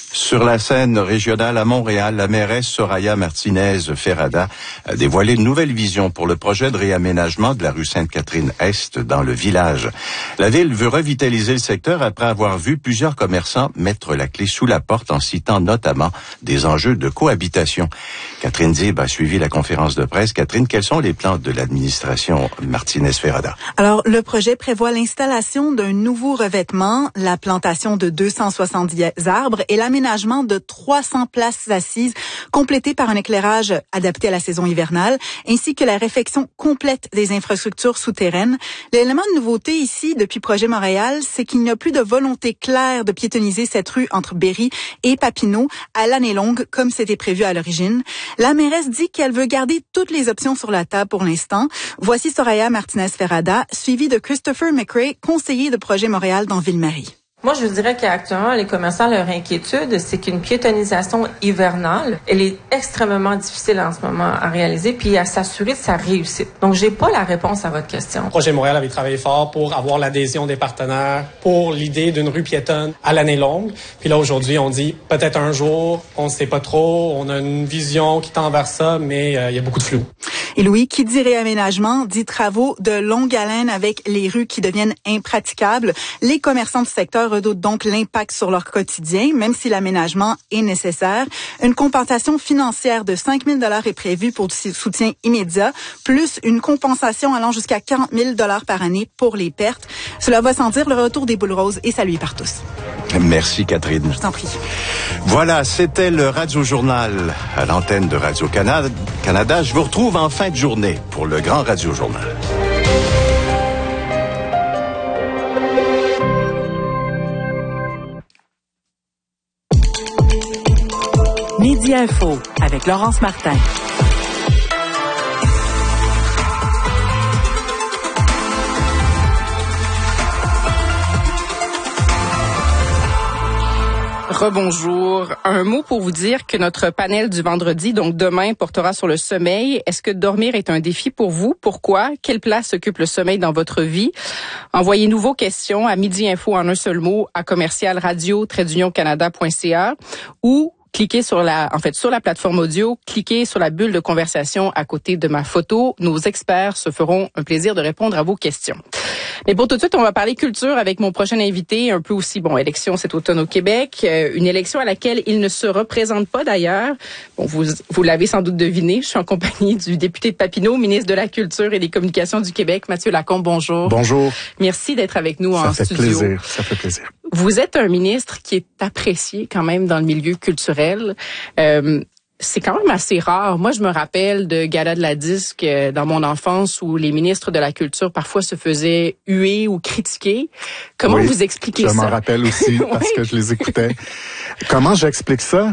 Sur la scène régionale à Montréal, la mairesse Soraya Martinez-Ferrada a dévoilé une nouvelle vision pour le projet de réaménagement de la rue Sainte-Catherine-Est dans le village. La ville veut revitaliser le secteur après avoir vu plusieurs commerçants mettre la clé sous la porte en citant notamment des enjeux de cohabitation. Catherine Dib a suivi la conférence de presse. Catherine, quels sont les plans de l'administration Martinez-Ferrada? Alors, le projet prévoit l'installation d'un nouveau revêtement, la plantation de 270 arbres et l'aménagement de 300 places assises complétées par un éclairage adapté à la saison hivernale, ainsi que la réfection complète des infrastructures souterraines. L'élément de nouveauté ici, depuis Projet Montréal, c'est qu'il n'y a plus de volonté claire de piétoniser cette rue entre Berry et Papineau à l'année longue, comme c'était prévu à l'origine. La mairesse dit qu'elle veut garder toutes les options sur la table pour l'instant. Voici Soraya Martinez-Ferrada, suivie de Christopher McRae, conseiller de Projet Montréal dans Ville-Marie. Moi, je dirais qu'actuellement, les commerçants, leur inquiétude, c'est qu'une piétonisation hivernale, elle est extrêmement difficile en ce moment à réaliser puis à s'assurer de sa réussite. Donc, j'ai pas la réponse à votre question. Projet Montréal avait travaillé fort pour avoir l'adhésion des partenaires pour l'idée d'une rue piétonne à l'année longue. Puis là, aujourd'hui, on dit peut-être un jour, on ne sait pas trop, on a une vision qui tend vers ça, mais il y a beaucoup de flou. Et Louis, qui dit réaménagement, dit travaux de longue haleine avec les rues qui deviennent impraticables. Les commerçants du secteur redoutent donc l'impact sur leur quotidien, même si l'aménagement est nécessaire. Une compensation financière de 5 000 $ est prévue pour du soutien immédiat, plus une compensation allant jusqu'à 40 000 $ par année pour les pertes. Cela va sans dire, le retour des boules roses est salué par tous. Merci Catherine. Je t'en prie. Voilà, c'était le Radio-Journal à l'antenne de Radio-Canada. Je vous retrouve en fin de journée pour le Grand Radio-Journal. Midi Info avec Laurence Martin. Rebonjour. Un mot pour vous dire que notre panel du vendredi, donc demain, portera sur le sommeil. Est-ce que dormir est un défi pour vous? Pourquoi? Quelle place occupe le sommeil dans votre vie? Envoyez-nous vos questions à Midi Info en un seul mot à commercial-radio-canada.ca ou cliquez sur la plateforme audio, cliquez sur la bulle de conversation à côté de ma photo. Nos experts se feront un plaisir de répondre à vos questions. Mais pour tout de suite, on va parler culture avec mon prochain invité, un peu aussi, élection cet automne au Québec, une élection à laquelle il ne se représente pas d'ailleurs. Bon, vous l'avez sans doute deviné, je suis en compagnie du député de Papineau, ministre de la Culture et des Communications du Québec, Mathieu Lacombe, bonjour. Bonjour. Merci d'être avec nous en studio. Ça fait plaisir. Vous êtes un ministre qui est apprécié quand même dans le milieu culturel. C'est quand même assez rare. Moi, je me rappelle de galas de la disque dans mon enfance où les ministres de la Culture parfois se faisaient huer ou critiquer. Comment vous expliquez ça? Je m'en rappelle aussi parce que je les écoutais. Comment j'explique ça?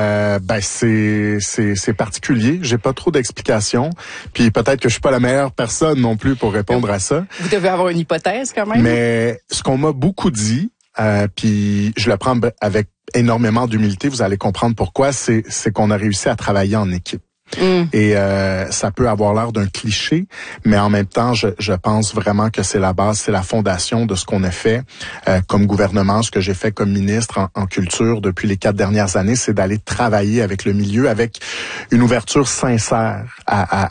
C'est particulier. J'ai pas trop d'explications. Puis peut-être que je suis pas la meilleure personne non plus pour répondre à ça. Vous devez avoir une hypothèse quand même. Mais ce qu'on m'a beaucoup dit, puis je le prends avec énormément d'humilité, vous allez comprendre pourquoi, c'est qu'on a réussi à travailler en équipe. Et ça peut avoir l'air d'un cliché, mais en même temps, je pense vraiment que c'est la base, c'est la fondation de ce qu'on a fait comme gouvernement, ce que j'ai fait comme ministre en culture depuis les 4 dernières années, c'est d'aller travailler avec le milieu, avec une ouverture sincère à